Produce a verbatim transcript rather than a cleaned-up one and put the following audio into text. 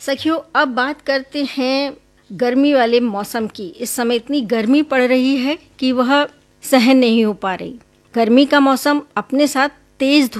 सखियों, अब बात करते हैं गर्मी वाले मौसम की। इस समय इतनी गर्मी पड़ रही है कि वह सहन नहीं हो पा रही। गर्मी का मौसम अपने साथ तेज